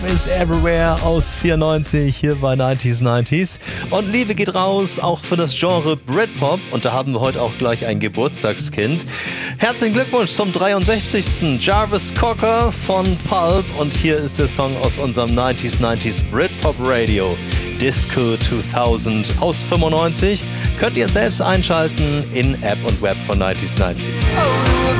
Is Everywhere aus 94 hier bei 90s. Und Liebe geht raus, auch für das Genre Britpop. Und da haben wir heute auch gleich ein Geburtstagskind. Herzlichen Glückwunsch zum 63. Jarvis Cocker von Pulp. Und hier ist der Song aus unserem 90s Britpop Radio. Disco 2000 aus 95. Könnt ihr selbst einschalten in App und Web von 90s. Oh,